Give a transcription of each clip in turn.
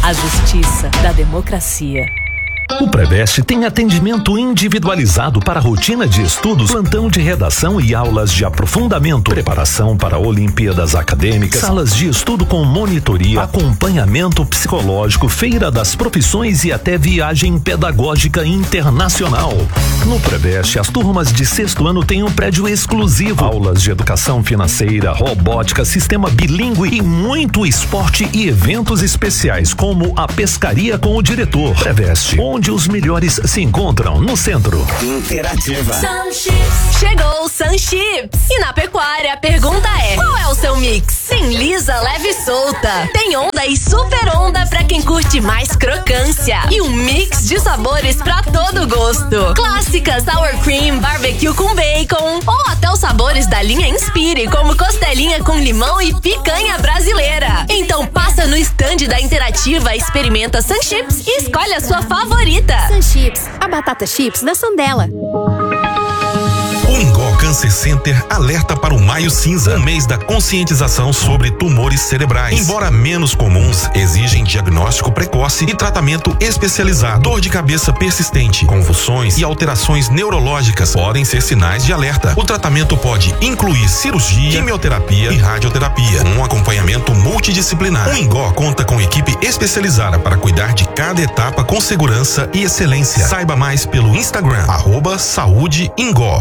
A justiça da democracia. O Preveste tem atendimento individualizado para rotina de estudos, plantão de redação e aulas de aprofundamento, preparação para Olimpíadas acadêmicas, salas de estudo com monitoria, acompanhamento psicológico, feira das profissões e até viagem pedagógica internacional. No Preveste, as turmas de 6º ano têm um prédio exclusivo, aulas de educação financeira, robótica, sistema bilíngue e muito esporte e eventos especiais, como a pescaria com o diretor. Preveste, onde os melhores se encontram, no centro. Interativa. Sunchips. Chegou o Sunchips. E na pecuária a pergunta é: qual é o seu mix? Tem lisa, leve e solta. Tem onda e super onda pra quem curte mais crocância. E um mix de sabores pra todo gosto. Clássica, sour cream, barbecue com bacon. Ou até os sabores da linha Inspire, como costelinha com limão e picanha brasileira. Então passa no stand da Interativa, experimenta Sunchips e escolhe a sua favorita. Sunchips, a batata chips da Sandela. O Ingó Cancer Center alerta para o Maio Cinza, um mês da conscientização sobre tumores cerebrais. Embora menos comuns, exigem diagnóstico precoce e tratamento especializado. Dor de cabeça persistente, convulsões e alterações neurológicas podem ser sinais de alerta. O tratamento pode incluir cirurgia, quimioterapia e radioterapia, um acompanhamento multidisciplinar. O Ingó conta com equipe especializada para cuidar de cada etapa com segurança e excelência. Saiba mais pelo Instagram, @SaúdeIngó.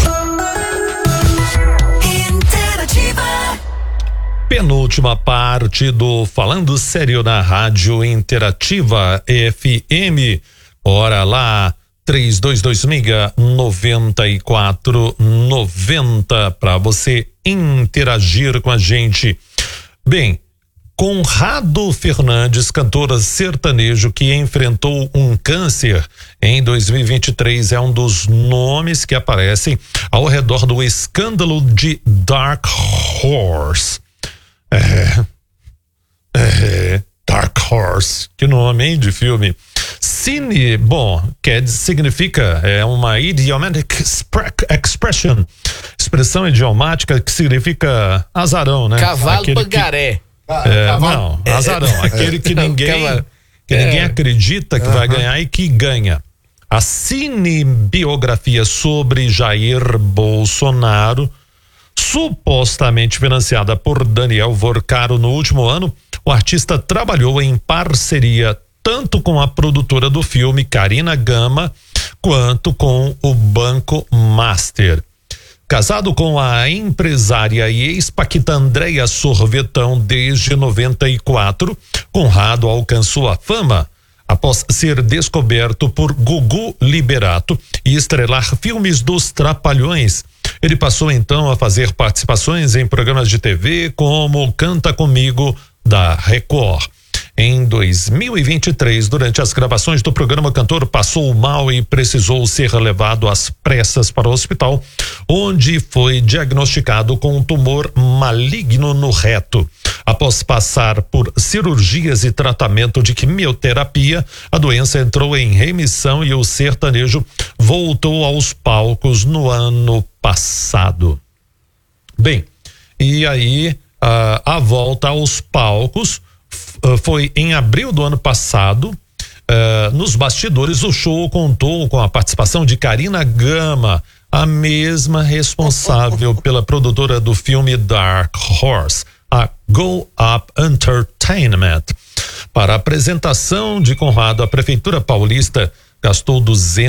Penúltima parte do Falando Sério na Rádio Interativa FM. Bora lá, 3226-9490 para você interagir com a gente. Bem, Conrado Fernandes, cantor sertanejo que enfrentou um câncer em 2023, é um dos nomes que aparecem ao redor do escândalo de Dark Horse. Dark Horse, que nome, hein, de filme. Cine, bom, significa, uma idiomatic expression, expressão idiomática que significa azarão, né? Cavalo pangaré. Não, azarão, aquele que ninguém acredita que vai ganhar e que ganha. A cinebiografia sobre Jair Bolsonaro, supostamente financiada por Daniel Vorcaro no último ano, o artista trabalhou em parceria tanto com a produtora do filme, Karina Gama, quanto com o Banco Master. Casado com a empresária e ex-paquita Andréia Sorvetão desde 94, Conrado alcançou a fama após ser descoberto por Gugu Liberato e estrelar filmes dos Trapalhões. Ele passou então a fazer participações em programas de TV como Canta Comigo, da Record. Em 2023, durante as gravações do programa, o cantor passou mal e precisou ser levado às pressas para o hospital, onde foi diagnosticado com um tumor maligno no reto. Após passar por cirurgias e tratamento de quimioterapia, a doença entrou em remissão e o sertanejo voltou aos palcos no ano passado. Bem, e aí a volta aos palcos foi em abril do ano passado. Nos bastidores, o show contou com a participação de Karina Gama, a mesma responsável pela produtora do filme Dark Horse, a Go Up Entertainment. Para a apresentação de Conrado, a Prefeitura Paulista gastou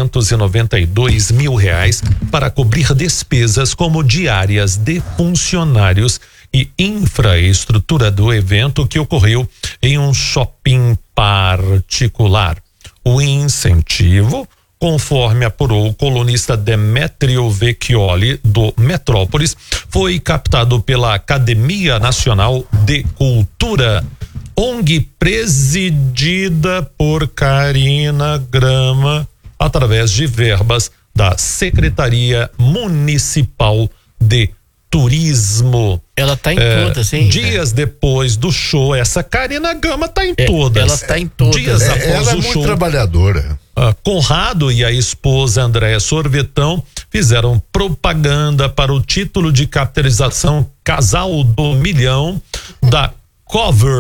R$292 mil para cobrir despesas como diárias de funcionários e infraestrutura do evento, que ocorreu em um shopping particular. O incentivo, conforme apurou o colunista Demetrio Vecchioli do Metrópolis, foi captado pela Academia Nacional de Cultura, ONG presidida por Karina Gama, através de verbas da Secretaria Municipal de Turismo. Ela tá em todas, hein? Dias depois do show, essa Karina Gama tá em todas. Ela tá em todas. Dias após ela é o muito show, trabalhadora. Conrado e a esposa Andréia Sorvetão fizeram propaganda para o título de capitalização Casal do Milhão da Cover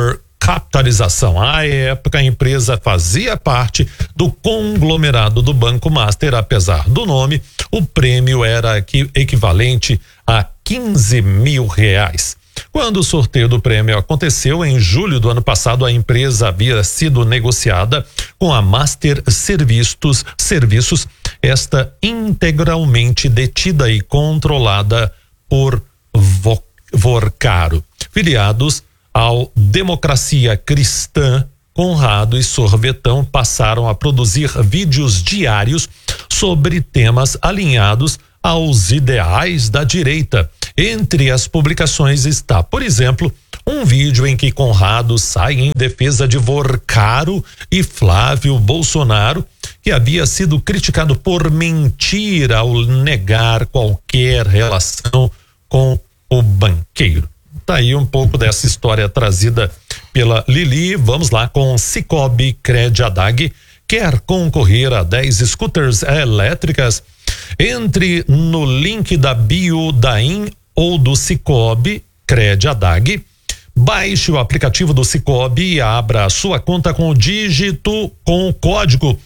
capitalização. À época, a empresa fazia parte do conglomerado do Banco Master. Apesar do nome, o prêmio era equivalente a R$15 mil. Quando o sorteio do prêmio aconteceu em julho do ano passado, a empresa havia sido negociada com a Master Serviços, esta integralmente detida e controlada por Vorcaro. Filiados ao Democracia Cristã, Conrado e Sorvetão passaram a produzir vídeos diários sobre temas alinhados aos ideais da direita. Entre as publicações está, por exemplo, um vídeo em que Conrado sai em defesa de Vorcaro e Flávio Bolsonaro, que havia sido criticado por mentir ao negar qualquer relação com o banqueiro. Tá aí um pouco dessa história trazida pela Lili. Vamos lá com Cicobi Crédito. Quer concorrer a 10 scooters elétricas? Entre no link da bio da IN ou do Cicobi Crédito. Baixe o aplicativo do Cicobi e abra a sua conta com o código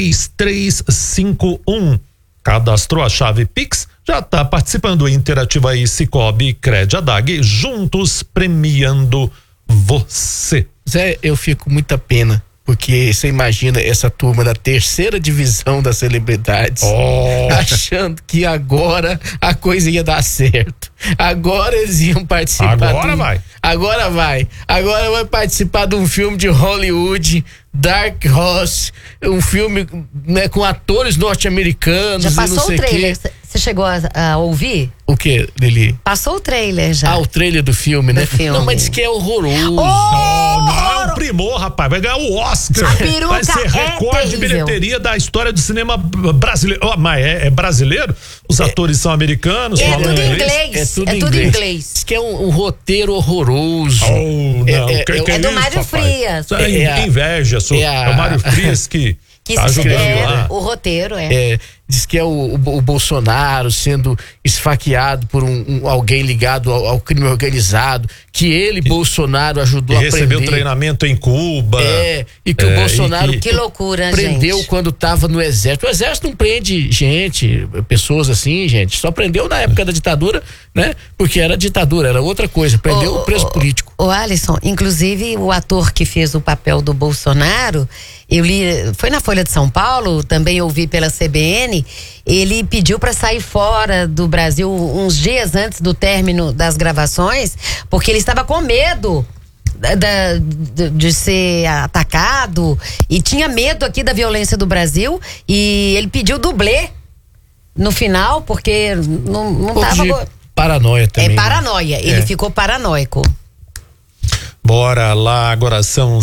3351. Cadastrou a chave Pix? Já está participando. Interativa aí, Cicobi Crédito, juntos premiando você. Zé, eu fico com muita pena, porque você imagina essa turma da terceira divisão das celebridades achando que agora a coisa ia dar certo. Agora eles iam participar. Agora vai participar de um filme de Hollywood, Dark Horse, um filme, né, com atores norte-americanos. Já passou e não sei o trailer? Quê. Você chegou a ouvir? O que, Lili? Passou o trailer já. O trailer do filme, né? Filme. Não, mas diz que é horroroso. Não, é um primor, rapaz. Vai ganhar o Oscar. A peruca vai ser recorde de bilheteria da história do cinema brasileiro. Mas é brasileiro? Os atores são americanos? É falam tudo em inglês? inglês. É tudo em inglês. Diz que é um roteiro horroroso. Não. É isso, do Mário Frias. Isso é inveja. É o Mário Frias que tá ajudando lá. O roteiro Diz que é o Bolsonaro sendo esfaqueado por alguém ligado ao crime organizado, que ele, Bolsonaro, ajudou a prender. Recebeu treinamento em Cuba. E que o Bolsonaro que loucura, prendeu gente. Quando estava no exército. O exército não prende pessoas assim, gente. Só prendeu na época da ditadura, né? Porque era ditadura, era outra coisa. Prendeu o preso político. O Alisson, inclusive o ator que fez o papel do Bolsonaro, eu li, foi na Folha de São Paulo, também ouvi pela CBN, ele pediu para sair fora do Brasil uns dias antes do término das gravações, porque ele estava com medo de ser atacado e tinha medo aqui da violência do Brasil, e ele pediu dublê no final, porque não tava... Paranoia também. É paranoia, né? Ele ficou paranoico. Bora lá, agora são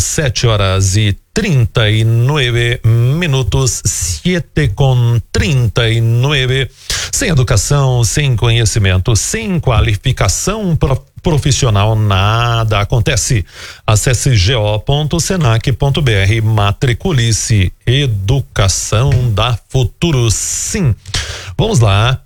7:39 minutos, 7:39. Sem educação, sem conhecimento, sem qualificação profissional, nada acontece. Acesse go.senac.br, matricule-se. Educação dá futuro, sim. Vamos lá,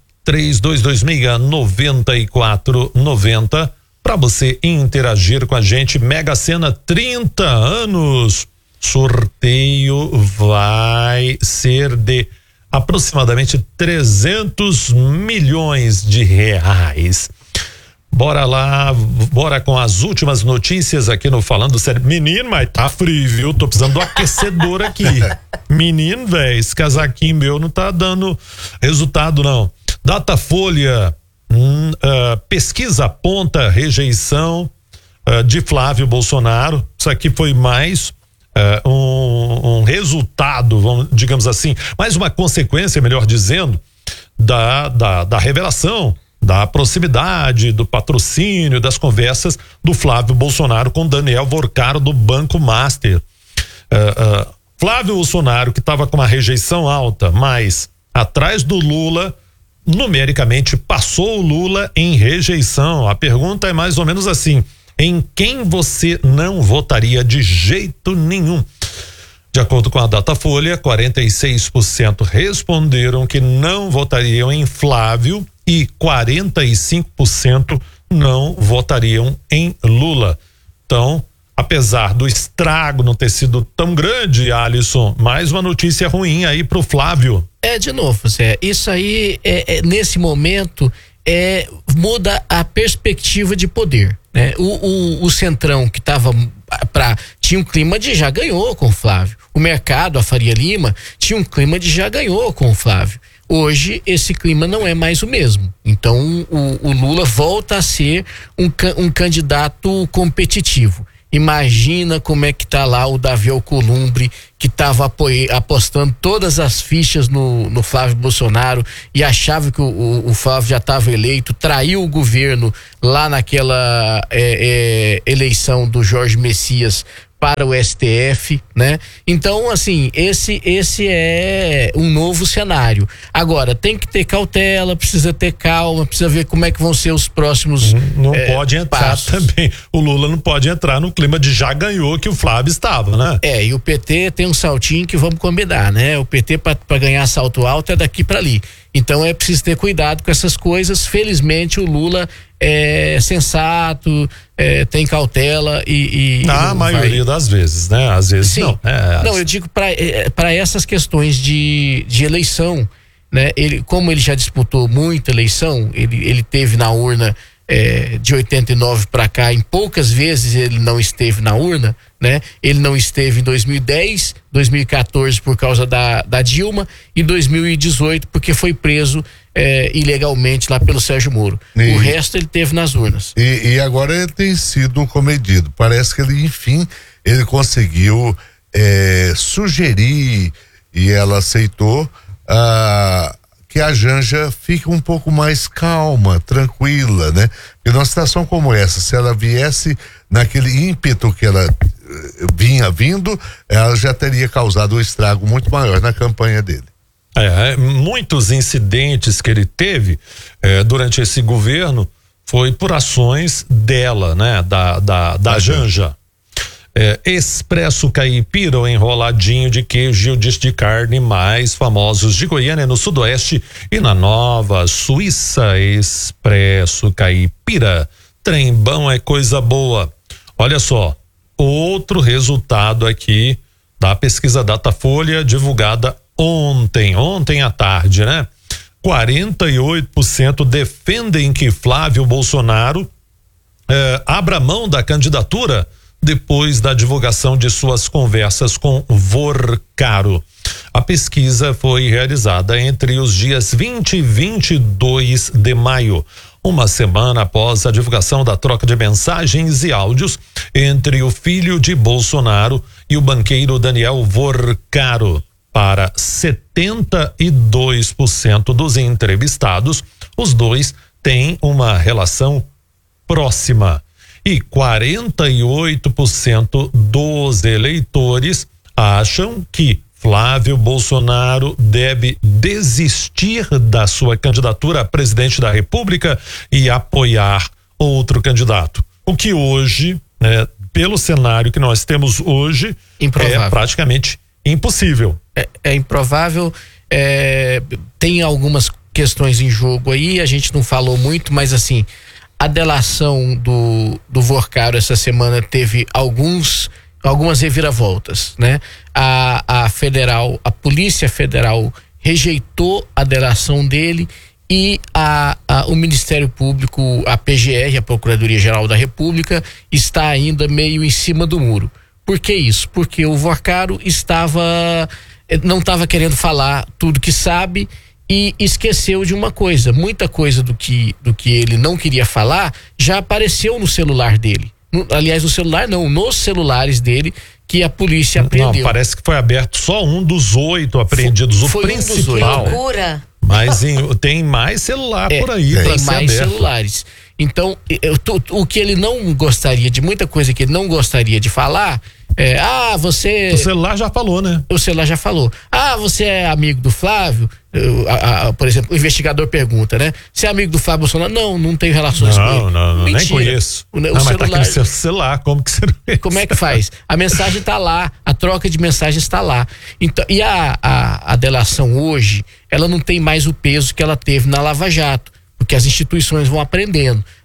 3226-9490. Para você interagir com a gente, Mega Sena 30 anos. Sorteio vai ser de aproximadamente 300 milhões de reais. Bora lá, bora com as últimas notícias aqui no Falando Sério. Menino, mas tá frio, viu? Tô precisando do aquecedor aqui. Menino, velho, esse casaquinho meu não tá dando resultado, não. Datafolha. Pesquisa aponta rejeição de Flávio Bolsonaro. Isso aqui foi mais um resultado, digamos assim, mais uma consequência, melhor dizendo, da revelação, da proximidade, do patrocínio, das conversas do Flávio Bolsonaro com Daniel Vorcaro do Banco Master. Flávio Bolsonaro, que estava com uma rejeição alta, mas atrás do Lula, numericamente passou o Lula em rejeição. A pergunta é mais ou menos assim: em quem você não votaria de jeito nenhum? De acordo com a Datafolha, 46% responderam que não votariam em Flávio e 45% não votariam em Lula. Então, apesar do estrago não ter sido tão grande, Alisson, mais uma notícia ruim aí pro Flávio. De novo, Zé, isso aí nesse momento muda a perspectiva de poder, né? O Centrão que tinha um clima de já ganhou com o Flávio. O mercado, a Faria Lima, tinha um clima de já ganhou com o Flávio. Hoje esse clima não é mais o mesmo. Então o Lula volta a ser um candidato competitivo. Imagina como é que tá lá o Davi Alcolumbre, que estava apostando todas as fichas no Flávio Bolsonaro e achava que o Flávio já estava eleito, traiu o governo lá naquela eleição do Jorge Messias para o STF, né? Então, assim, esse é um novo cenário. Agora, tem que ter cautela, precisa ter calma, precisa ver como é que vão ser os próximos Não pode entrar passos. Também. O Lula não pode entrar no clima de já ganhou que o Flávio estava, né? E o PT tem um saltinho que vamos combinar, né? O PT para ganhar salto alto é daqui para ali. Então é preciso ter cuidado com essas coisas. Felizmente o Lula é sensato, tem cautela e na maioria das vezes, né? Às vezes sim. Não. Não, eu digo para essas questões de eleição, né? Como ele já disputou muita eleição, ele teve na urna de 89 para cá, em poucas vezes ele não esteve na urna, né? Ele não esteve em 2010, 2014 por causa da Dilma e 2018 porque foi preso ilegalmente lá pelo Sérgio Moro. O resto ele teve nas urnas. E agora ele tem sido comedido. Parece que ele conseguiu sugerir, e ela aceitou, que a Janja fique um pouco mais calma, tranquila, né? Porque numa situação como essa, se ela viesse naquele ímpeto que ela vinha vindo, ela já teria causado um estrago muito maior na campanha dele. Muitos incidentes que ele teve durante esse governo foi por ações dela, né? Da Janja. Expresso Caipira, o enroladinho de queijo e o disco de carne mais famosos de Goiânia, no Sudoeste e na Nova Suíça. Expresso Caipira, trem bom é coisa boa. Olha só, outro resultado aqui da pesquisa Datafolha divulgada ontem à tarde, né? 48% defendem que Flávio Bolsonaro abra mão da candidatura depois da divulgação de suas conversas com Vorcaro. A pesquisa foi realizada entre os dias 20 e 22 de maio, uma semana após a divulgação da troca de mensagens e áudios entre o filho de Bolsonaro e o banqueiro Daniel Vorcaro. Para 72% dos entrevistados, os dois têm uma relação próxima. E 48% dos eleitores acham que Flávio Bolsonaro deve desistir da sua candidatura a presidente da República e apoiar outro candidato. O que hoje, né, pelo cenário que nós temos hoje, improvável. É praticamente impossível. É improvável. Tem algumas questões em jogo aí, a gente não falou muito, mas assim, a delação do Vorcaro essa semana teve algumas reviravoltas, né? A Polícia Federal rejeitou a delação dele e o Ministério Público, a PGR, a Procuradoria-Geral da República, está ainda meio em cima do muro. Por que isso? Porque o Vorcaro não estava querendo falar tudo que sabe e esqueceu de uma coisa. Muita coisa do que ele não queria falar já apareceu no celular dele. Aliás, no celular não, nos celulares dele, que a polícia apreendeu. Não, parece que foi aberto só um dos 8 apreendidos, o principal. Que loucura. Mas tem mais celular por aí. Tem mais celulares. Então, o que ele não gostaria, de muita coisa que ele não gostaria de falar, você... O celular já falou, né? O celular já falou. Você é amigo do Flávio? Por exemplo, o investigador pergunta, né? Você é amigo do Flávio Bolsonaro? Não tenho relações com ele. Não, nem conheço. Mas tá aqui no seu celular, como que você não conhece? Como é que faz? A mensagem tá lá, a troca de mensagens está lá. Então, e a delação hoje, ela não tem mais o peso que ela teve na Lava Jato, porque as instituições vão aprendendo.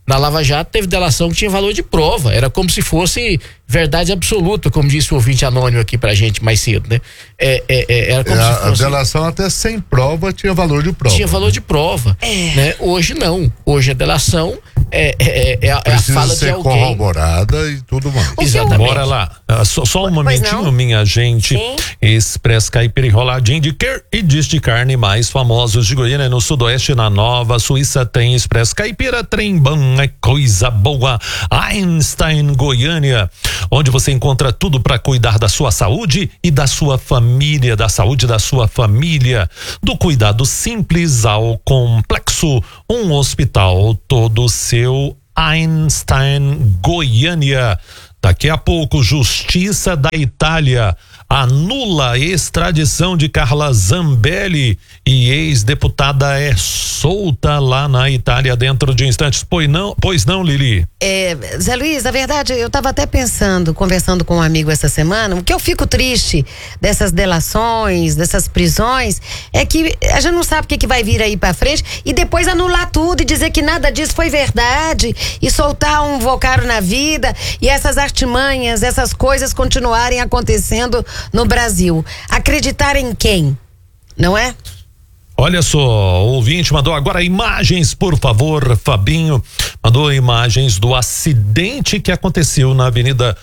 Na Lava Jato teve delação que tinha valor de prova, era como se fosse verdade absoluta, como disse o ouvinte anônimo aqui pra gente mais cedo, né? Era como se fosse... A delação até sem prova tinha valor de prova. Tinha valor de prova, né? Hoje não, hoje a delação é a fala de alguém. Precisa ser corroborada e tudo mais. Exatamente. Bora lá, só um momentinho, minha gente. Sim. Express Caipira enroladinho de queijo e diz de carne mais famosos de Goiânia, no Sudoeste, na Nova Suíça tem Express Caipira, trem bom é coisa boa. Einstein, Goiânia, onde você encontra tudo para cuidar da sua saúde e da sua família, da saúde da sua família, do cuidado simples ao complexo, um hospital todo seu. Einstein, Goiânia. Daqui a pouco, Justiça da Itália anula a extradição de Carla Zambelli e ex-deputada é solta lá na Itália dentro de instantes. Pois não, Lili? Zé Luiz, na verdade, eu estava até pensando, conversando com um amigo essa semana, o que eu fico triste dessas delações, dessas prisões, é que a gente não sabe o que vai vir aí pra frente e depois anular tudo e dizer que nada disso foi verdade e soltar um vocário na vida e essas artimanhas, essas coisas continuarem acontecendo no Brasil. Acreditar em quem? Não é? Olha só, o ouvinte mandou agora imagens, por favor, Fabinho. Mandou imagens do acidente que aconteceu na Avenida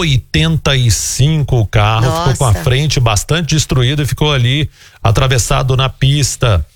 85. O carro ficou com a frente bastante destruída e ficou ali atravessado na pista.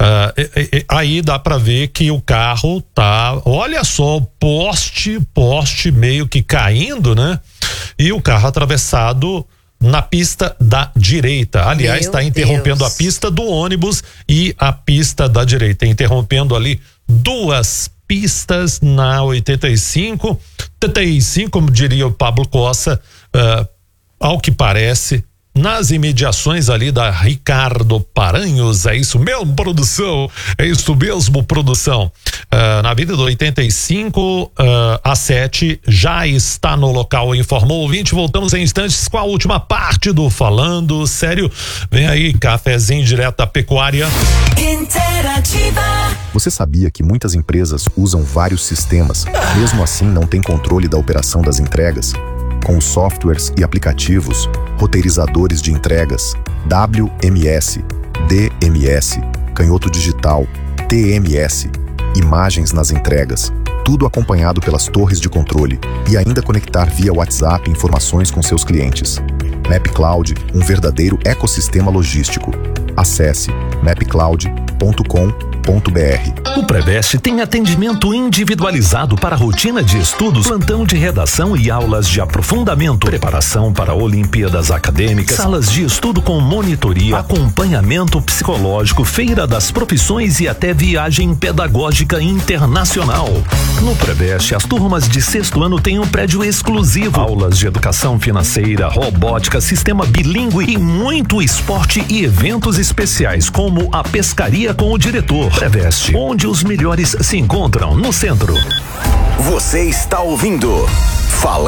Aí dá pra ver que o carro tá, olha só, poste meio que caindo, né? E o carro atravessado na pista da direita. Aliás, está interrompendo a pista do ônibus e a pista da direita, interrompendo ali duas pistas na 85, como diria o Pablo Costa, ao que parece, nas imediações ali da Ricardo Paranhos. É isso mesmo, produção? É isso mesmo, produção? Na Avenida do 85, a 7 já está no local, informou o ouvinte. Voltamos em instantes com a última parte do Falando Sério. Vem aí, cafezinho direto da pecuária. Interativa. Você sabia que muitas empresas usam vários sistemas, mesmo assim não tem controle da operação das entregas? Com softwares e aplicativos, roteirizadores de entregas, WMS, DMS, canhoto digital, TMS, imagens nas entregas, tudo acompanhado pelas torres de controle e ainda conectar via WhatsApp informações com seus clientes. MapCloud, um verdadeiro ecossistema logístico. Acesse mapcloud.com.br. O Preveste tem atendimento individualizado para rotina de estudos, plantão de redação e aulas de aprofundamento, preparação para Olimpíadas acadêmicas, salas de estudo com monitoria, acompanhamento psicológico, feira das profissões e até viagem pedagógica internacional. No Preveste, as turmas de 6º ano têm um prédio exclusivo, aulas de educação financeira, robótica, sistema bilíngue e muito esporte e eventos especiais, como a pescaria com o diretor. Preveste, onde os melhores se encontram, no centro. Você está ouvindo Falando